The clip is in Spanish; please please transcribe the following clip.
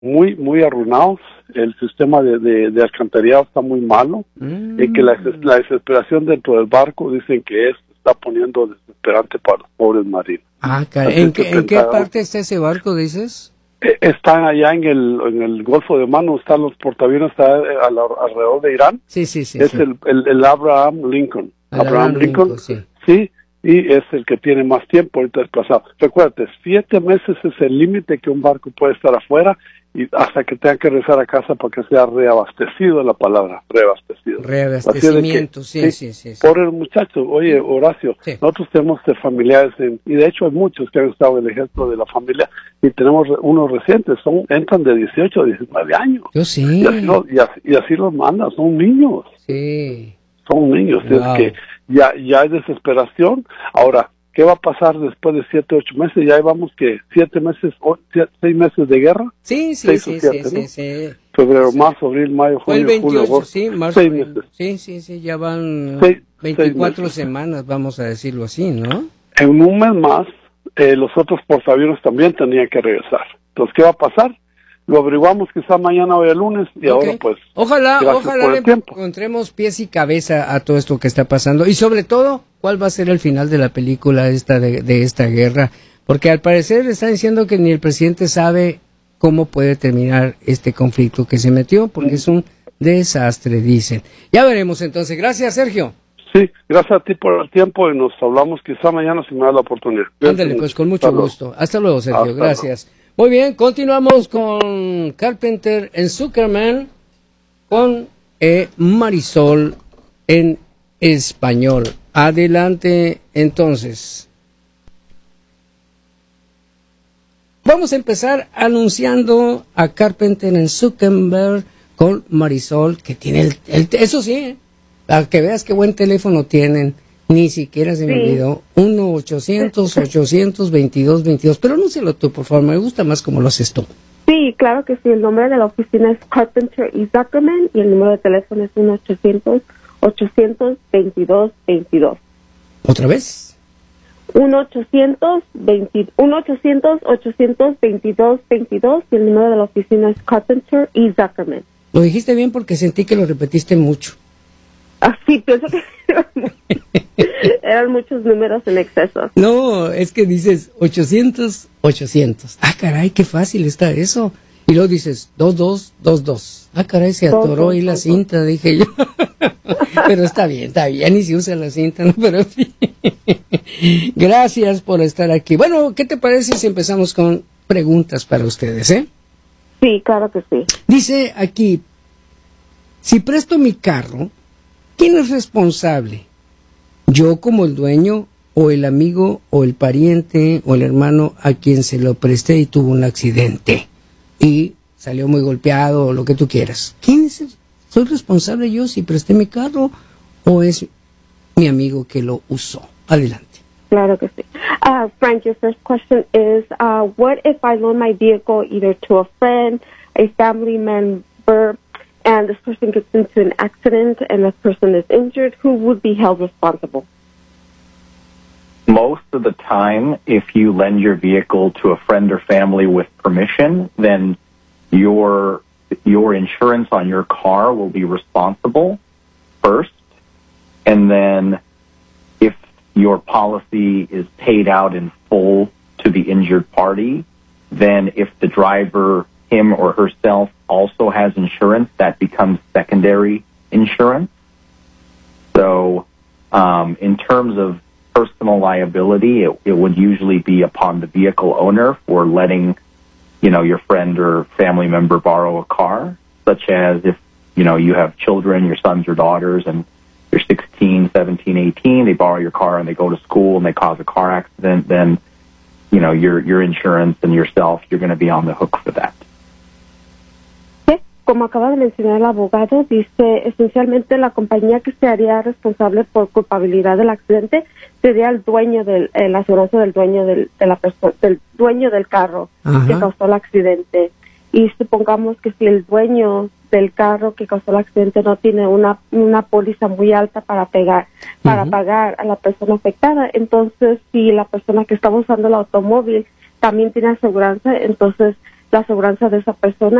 muy arruinados. El sistema de alcantarillado está muy malo. Que la desesperación dentro del barco dicen que está poniendo desesperante para los pobres marinos. ¿En qué parte está ese barco, dices? Están allá en el Golfo de Omán, están los portaaviones, está alrededor de Irán. Sí. Es el Abraham Lincoln. Abraham Lincoln, sí, y es el que tiene más tiempo ahorita desplazado. Recuérdate, 7 meses es el límite que un barco puede estar afuera y hasta que tenga que regresar a casa para que sea reabastecido, la palabra, reabastecido. Reabastecimiento, sí. Por el muchacho, oye, Horacio, nosotros tenemos familiares, y de hecho hay muchos que han estado en el ejército de la familia, y tenemos unos recientes, entran de 18 a 19 años. Yo sí. Y así los mandan, son niños. Sí. Son niños, Wow. Es que ya hay desesperación. Ahora, ¿qué va a pasar después de 7, 8 meses? Ya vamos que 7 meses, 6 meses de guerra. Sí. Febrero, marzo, abril, mayo, junio, julio, agosto. Sí, marzo. 6 meses. Sí, ya van 24 semanas, vamos a decirlo así, ¿no? En un mes más, los otros portaaviones también tenían que regresar. Entonces, ¿qué va a pasar? Lo averiguamos quizá mañana o el lunes y ahora pues... Ojalá le encontremos pies y cabeza a todo esto que está pasando. Y sobre todo, ¿cuál va a ser el final de la película de esta guerra? Porque al parecer están diciendo que ni el presidente sabe cómo puede terminar este conflicto que se metió, porque es un desastre, dicen. Ya veremos entonces. Gracias, Sergio. Sí, gracias a ti por el tiempo y nos hablamos quizá mañana si me da la oportunidad. Ándale, pues con mucho gusto. Hasta luego, Sergio. Gracias. Muy bien, continuamos con Carpenter en Zuckerman con Marisol en español. Adelante, entonces. Vamos a empezar anunciando a Carpenter en Zuckerman con Marisol, que tiene eso sí, para que veas qué buen teléfono tienen. Ni siquiera se me olvidó. 1-800-822-22. Pero anúncialo tú, por favor. Me gusta más como lo haces tú. Sí, claro que sí. El nombre de la oficina es Carpenter y Zuckerman y el número de teléfono es 1-800-822-22. ¿Otra vez? 1-800-822-22 y el número de la oficina es Carpenter y Zuckerman. Lo dijiste bien porque sentí que lo repetiste mucho. Sí, pienso que eran muchos números en exceso. No, es que dices 800. Ah, caray, qué fácil está eso. Y luego dices 2222. Ah, caray, se atoró ahí la cinta, dije yo. Pero está bien, y se usa la cinta, ¿no? Pero en fin. Gracias por estar aquí. Bueno, ¿qué te parece si empezamos con preguntas para ustedes, Sí, claro que sí. Dice aquí, si presto mi carro, ¿quién es responsable? ¿Yo como el dueño o el amigo o el pariente o el hermano a quien se lo presté y tuvo un accidente y salió muy golpeado o lo que tú quieras? ¿Quién es? ¿Soy responsable yo si presté mi carro o es mi amigo que lo usó? Adelante. Claro que sí. Frank, your first question is, what if I loan my vehicle either to a friend, a family member, and this person gets into an accident and this person is injured? Who would be held responsible? Most of the time, if you lend your vehicle to a friend or family with permission, then your insurance on your car will be responsible first, and then if your policy is paid out in full to the injured party, then if the driver, him or herself, also has insurance, that becomes secondary insurance. So in terms of personal liability, it would usually be upon the vehicle owner for letting, your friend or family member borrow a car, such as if, you have children, your sons or daughters, and you're 16, 17, 18, they borrow your car and they go to school and they cause a car accident, then, your insurance and yourself, you're going to be on the hook for that. Como acaba de mencionar el abogado, dice esencialmente la compañía que se haría responsable por culpabilidad del accidente sería el dueño la aseguranza del dueño del dueño del carro que causó el accidente. Y supongamos que si el dueño del carro que causó el accidente no tiene una póliza muy alta para pagar a la persona afectada, entonces si la persona que estaba usando el automóvil también tiene aseguranza, entonces la aseguranza de esa persona